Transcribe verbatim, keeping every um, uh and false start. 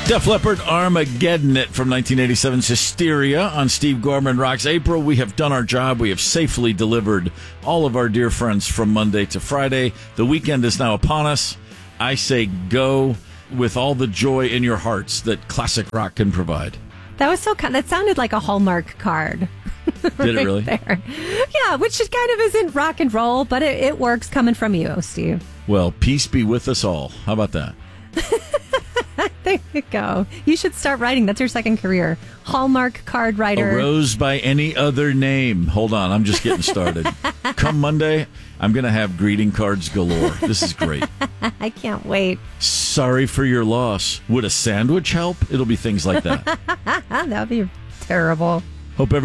Def Leppard, Armageddon It from nineteen eighty-seven's Hysteria on Steve Gorman Rocks. April, we have done our job. We have safely delivered all of our dear friends from Monday to Friday. The weekend is now upon us. I say go with all the joy in your hearts that classic rock can provide. That was so kind. That sounded like a Hallmark card. Did right it really? There. Yeah, which is kind of isn't rock and roll, but it, it works coming from you, Steve. Well, peace be with us all. How about that? There you go. You should start writing. That's your second career. Hallmark card writer. A rose by any other name. Hold on, I'm just getting started. Come Monday, I'm going to have greeting cards galore. This is great. I can't wait. Sorry for your loss. Would a sandwich help? It'll be things like that. That would be terrible. Hope every